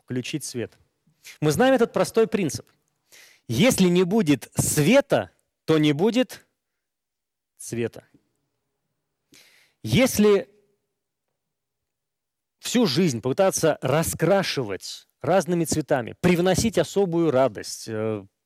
включить свет. Мы знаем этот простой принцип. Если не будет света, то не будет цвета. Если всю жизнь пытаться раскрашивать разными цветами, привносить особую радость,